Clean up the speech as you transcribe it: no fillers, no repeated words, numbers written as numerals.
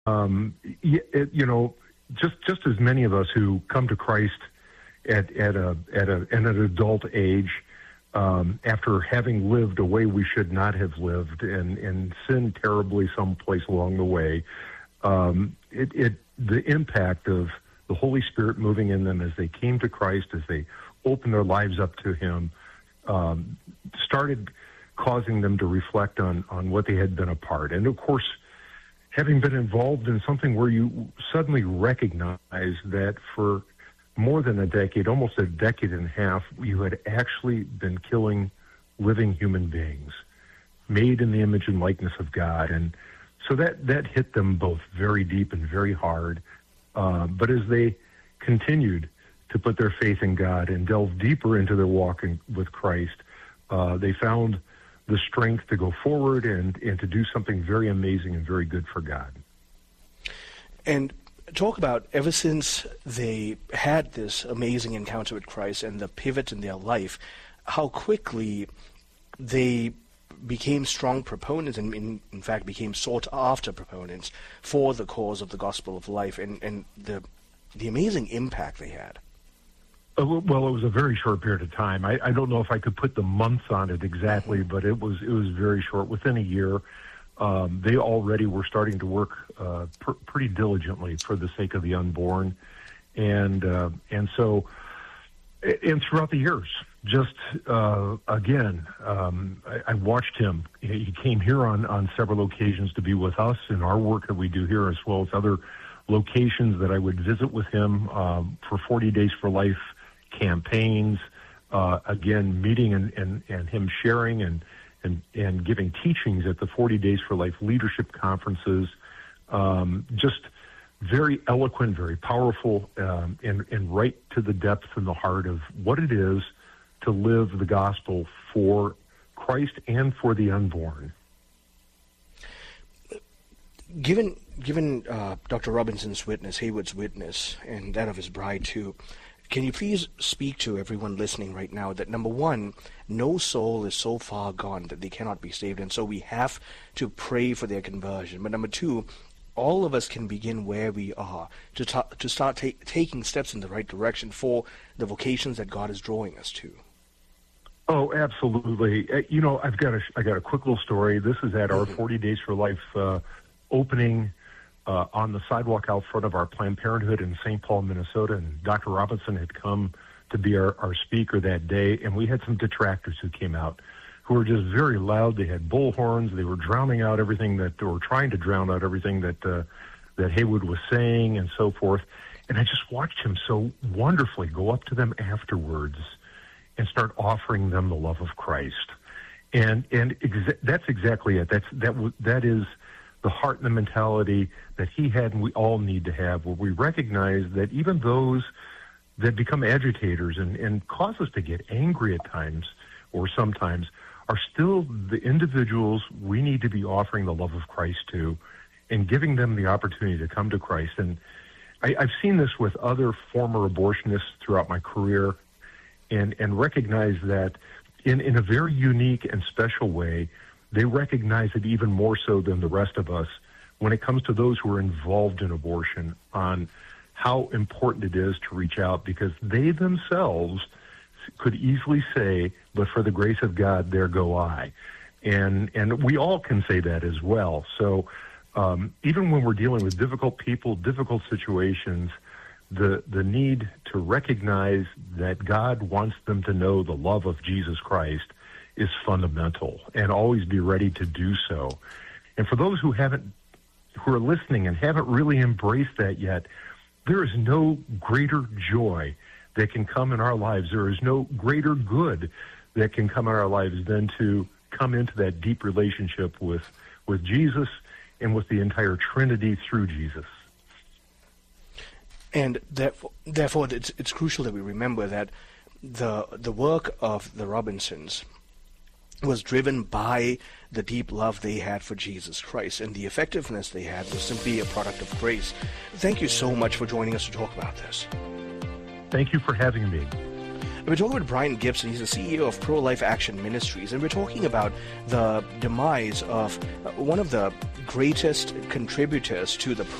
Just as many of us who come to Christ at an adult age, after having lived a way we should not have lived and sinned terribly someplace along the way, the impact of the Holy Spirit moving in them as they came to Christ, as they opened their lives up to Him, started causing them to reflect on what they had been a part. And of course, having been involved in something where you suddenly recognize that for more than a decade, almost a decade and a half, you had actually been killing living human beings, made in the image and likeness of God. And so that hit them both very deep and very hard. But as they continued to put their faith in God and delve deeper into their walk with Christ, they found the strength to go forward and to do something very amazing and very good for God. And talk about, ever since they had this amazing encounter with Christ and the pivot in their life, how quickly they became strong proponents and in fact became sought after proponents for the cause of the gospel of life and the amazing impact they had. Well, it was a very short period of time. I don't know if I could put the months on it exactly, but it was very short. Within a year, they already were starting to work pretty diligently for the sake of the unborn, and so throughout the years, just again, I watched him. He came here on several occasions to be with us in our work that we do here, as well as other locations that I would visit with him for 40 Days for Life campaigns, again, meeting and him sharing and giving teachings at the 40 Days for Life leadership conferences. Just very eloquent, very powerful, and right to the depth and the heart of what it is to live the gospel for Christ and for the unborn. Given Dr. Robinson's witness, Haywood's witness, and that of his bride too, can you please speak to everyone listening right now that, number one, no soul is so far gone that they cannot be saved, and so we have to pray for their conversion. But number two, all of us can begin where we are to start taking steps in the right direction for the vocations that God is drawing us to. Oh, absolutely. I got a quick little story. This is at our 40 Days for Life opening on the sidewalk out front of our Planned Parenthood in St. Paul, Minnesota, and Dr. Robinson had come to be our speaker that day, and we had some detractors who came out who were just very loud. They had bullhorns. They were drowning out everything or trying to drown out everything that Haywood was saying and so forth. And I just watched him so wonderfully go up to them afterwards and start offering them the love of Christ. And that's exactly it. That is the heart and the mentality that he had and we all need to have, where we recognize that even those that become agitators and cause us to get angry at times or sometimes are still the individuals we need to be offering the love of Christ to and giving them the opportunity to come to Christ. And I've seen this with other former abortionists throughout my career and recognize that in a very unique and special way, they recognize it even more so than the rest of us when it comes to those who are involved in abortion on how important it is to reach out, because they themselves could easily say, but for the grace of God, there go I. And we all can say that as well. So even when we're dealing with difficult people, difficult situations, the need to recognize that God wants them to know the love of Jesus Christ is fundamental, and always be ready to do so. And for those who are listening and haven't really embraced that yet, there is no greater joy that can come in our lives. There is no greater good that can come in our lives than to come into that deep relationship with Jesus and with the entire Trinity through Jesus. And therefore, it's crucial that we remember that the work of the Robinsons was driven by the deep love they had for Jesus Christ, and the effectiveness they had was simply a product of grace. Thank you so much for joining us to talk about this. Thank you for having me. We're talking with Brian Gibson. He's the CEO of Pro-Life Action Ministries, and we're talking about the demise of one of the greatest contributors to the